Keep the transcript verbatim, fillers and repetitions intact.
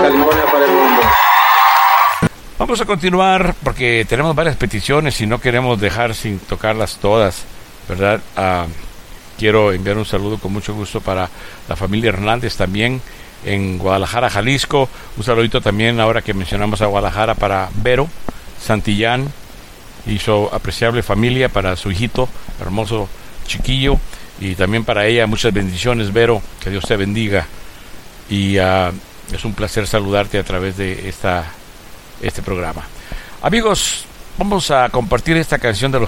California para el mundo. Vamos a continuar porque tenemos varias peticiones y no queremos dejar sin tocarlas todas, ¿verdad? Uh, quiero enviar un saludo con mucho gusto para la familia Hernández también en Guadalajara, Jalisco. Un saludito también, ahora que mencionamos a Guadalajara, para Vero Santillán y su apreciable familia, para su hijito, hermoso chiquillo, y también para ella. Muchas bendiciones, Vero, que Dios te bendiga. Y uh, es un placer saludarte a través de esta este programa. Amigos, vamos a compartir esta canción de los